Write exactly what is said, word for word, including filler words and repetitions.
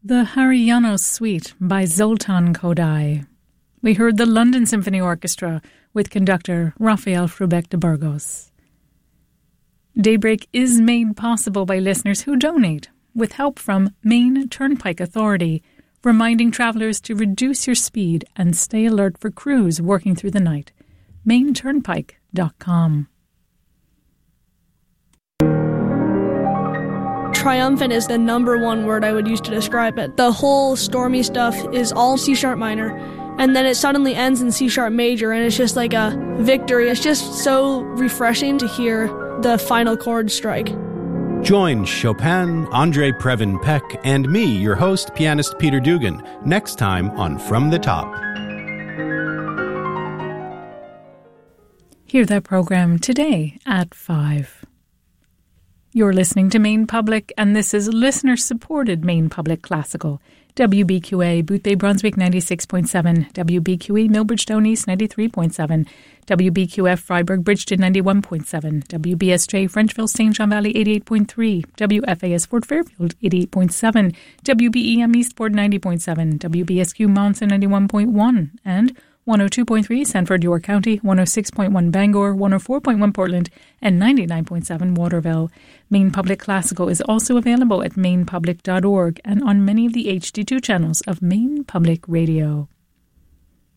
The Harianos Suite by Zoltan Kodály. We heard the London Symphony Orchestra with conductor Rafael Frubeck de Burgos. Daybreak is made possible by listeners who donate, with help from Maine Turnpike Authority, reminding travellers to reduce your speed and stay alert for crews working through the night. maine turnpike dot com. Triumphant is the number one word I would use to describe it. The whole stormy stuff is all C-sharp minor, and then it suddenly ends in C-sharp major, and it's just like a victory. It's just so refreshing to hear the final chord strike. Join Chopin, Andre Previn Peck, and me, your host, pianist Peter Dugan, next time on From the Top. Hear that program today at five. You're listening to Maine Public, and this is listener-supported Maine Public Classical. W B Q A, Boothbay Brunswick ninety-six point seven, W B Q E, Millbridgetown East ninety-three point seven, W B Q F, Freiburg Bridgeton ninety-one point seven, W B S J, Frenchville, Saint John Valley eighty-eight point three, W F A S, Fort Fairfield eighty-eight point seven, W B E M, Eastport ninety point seven, W B S Q, Monson ninety-one point one, and one oh two point three, Sanford, York County, one oh six point one, Bangor, one oh four point one, Portland, and ninety-nine point seven, Waterville. Maine Public Classical is also available at maine public dot org and on many of the H D two channels of Maine Public Radio.